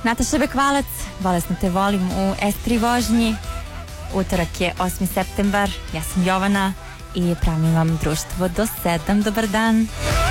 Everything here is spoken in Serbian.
Nataša Bekvalac, bolesno te volim u S3 vožnji. Utorak je 8. septembar, ja sam Jovana i pravim vam društvo do 7. Dobar dan.